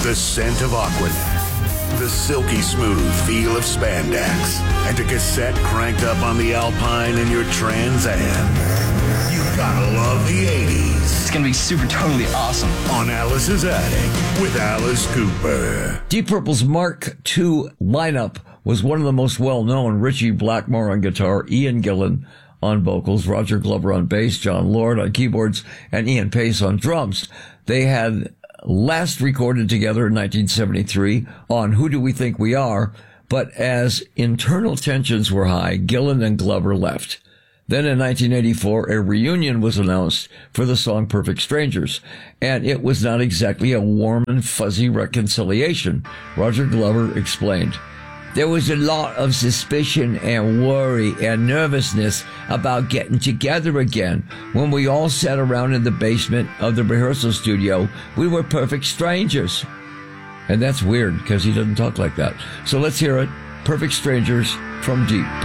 the scent of Aquanet, the silky smooth feel of spandex, and a cassette cranked up on the Alpine in your Trans Am. You gotta love the 80s. It's gonna be super totally awesome. On Alice's Attic with Alice Cooper. Deep Purple's Mark II lineup was one of the most well-known. Richie Blackmore on guitar, Ian Gillan on vocals, Roger Glover on bass, John Lord on keyboards, and Ian Pace on drums. They had last recorded together in 1973 on Who Do We Think We Are, but as internal tensions were high, Gillan and Glover left. Then in 1984, a reunion was announced for the song Perfect Strangers, and it was not exactly a warm and fuzzy reconciliation. Roger Glover explained, "There was a lot of suspicion and worry and nervousness about getting together again. When we all sat around in the basement of the rehearsal studio, we were perfect strangers." And that's weird because he doesn't talk like that. So let's hear it. Perfect Strangers from Deep Purple.